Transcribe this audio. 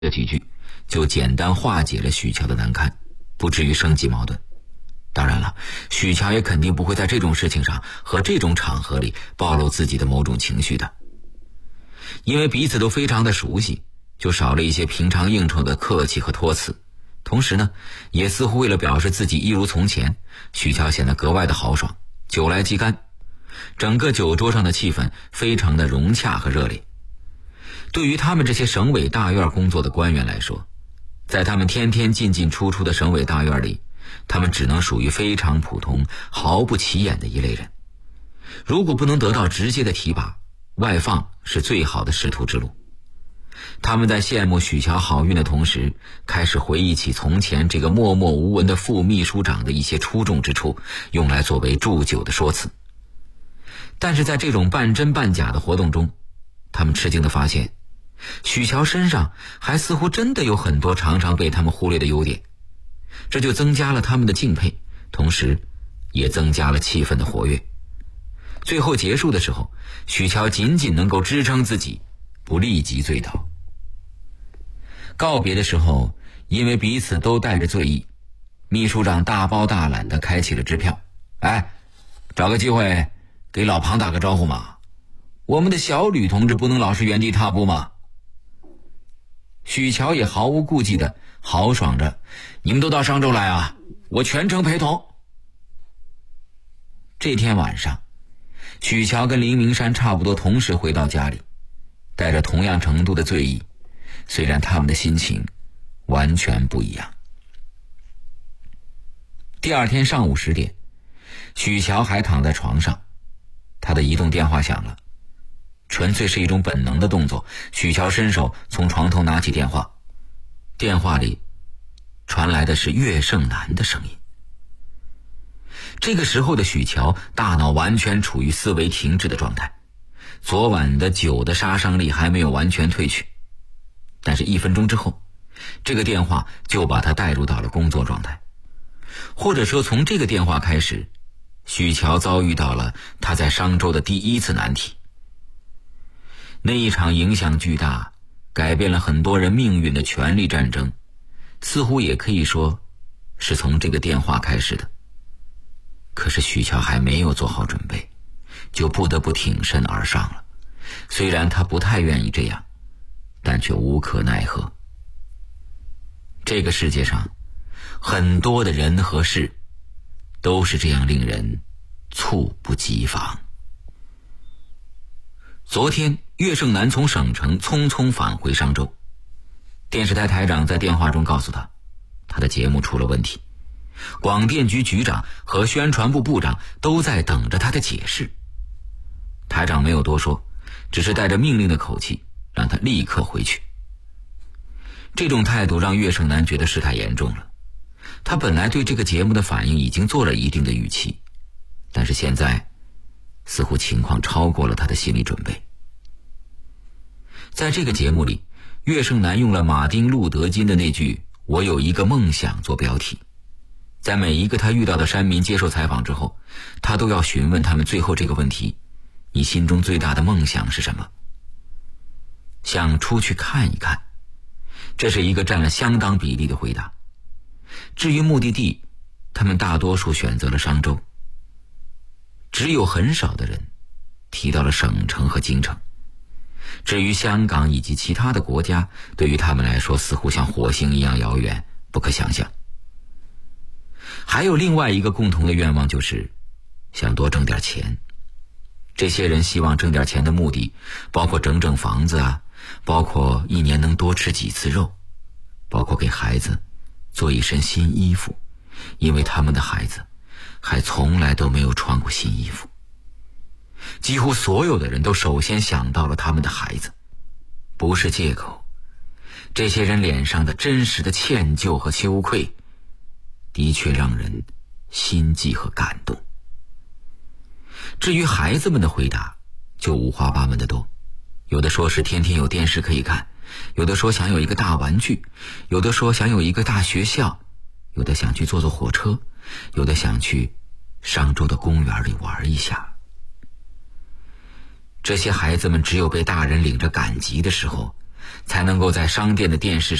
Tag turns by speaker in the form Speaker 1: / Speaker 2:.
Speaker 1: 的几句，就简单化解了许乔的难堪，不至于升级矛盾。当然了，许乔也肯定不会在这种事情上和这种场合里暴露自己的某种情绪的。因为彼此都非常的熟悉，就少了一些平常应酬的客气和托词。同时呢，也似乎为了表示自己一如从前，许乔显得格外的豪爽，酒来鸡肝。整个酒桌上的气氛非常的融洽和热烈。对于他们这些省委大院工作的官员来说，在他们天天进进出出的省委大院里，他们只能属于非常普通、毫不起眼的一类人。如果不能得到直接的提拔，外放是最好的仕途之路。他们在羡慕许乔好运的同时，开始回忆起从前这个默默无闻的副秘书长的一些出众之处，用来作为祝酒的说辞。但是在这种半真半假的活动中，他们吃惊地发现，许乔身上还似乎真的有很多常常被他们忽略的优点，这就增加了他们的敬佩，同时也增加了气氛的活跃。最后结束的时候，许乔仅仅能够支撑自己不立即醉倒。告别的时候，因为彼此都带着醉意，秘书长大包大揽地开启了支票。找个机会给老庞打个招呼嘛，我们的小吕同志不能老是原地踏步吗？许乔也毫无顾忌地豪爽着，你们都到商州来啊，我全程陪同。这天晚上，许乔跟林明山差不多同时回到家里，带着同样程度的醉意，虽然他们的心情完全不一样。第二天上午10点，许乔还躺在床上，他的移动电话响了。纯粹是一种本能的动作，许乔伸手从床头拿起电话，电话里传来的是岳胜男的声音。这个时候的许乔大脑完全处于思维停滞的状态，昨晚的酒的杀伤力还没有完全褪去，但是1分钟之后，这个电话就把他带入到了工作状态。或者说从这个电话开始，许乔遭遇到了他在商州的第一次难题。那一场影响巨大、改变了很多人命运的权力战争，似乎也可以说是从这个电话开始的。可是许乔还没有做好准备，就不得不挺身而上了。虽然他不太愿意这样，但却无可奈何。这个世界上很多的人和事都是这样令人猝不及防。昨天岳胜男从省城匆匆返回商州，电视台台长在电话中告诉他，他的节目出了问题，广电局局长和宣传部部长都在等着他的解释。台长没有多说，只是带着命令的口气让他立刻回去。这种态度让岳胜男觉得事态严重了。他本来对这个节目的反应已经做了一定的预期，但是现在似乎情况超过了他的心理准备。在这个节目里，岳胜男用了马丁路德金的那句“我有一个梦想”做标题。在每一个他遇到的山民接受采访之后，他都要询问他们最后这个问题：你心中最大的梦想是什么？想出去看一看，这是一个占了相当比例的回答。至于目的地，他们大多数选择了商州，只有很少的人提到了省城和京城。至于香港以及其他的国家，对于他们来说似乎像火星一样遥远，不可想象。还有另外一个共同的愿望，就是想多挣点钱。这些人希望挣点钱的目的包括整整房子啊，包括一年能多吃几次肉，包括给孩子做一身新衣服，因为他们的孩子还从来都没有穿过新衣服。几乎所有的人都首先想到了他们的孩子，不是借口。这些人脸上的真实的歉疚和羞愧，的确让人心悸和感动。至于孩子们的回答，就五花八门的多。有的说是天天有电视可以看，有的说想有一个大玩具，有的说想有一个大学校，有的想去坐火车，有的想去商州的公园里玩一下。这些孩子们只有被大人领着赶集的时候， 才能够在商店的电视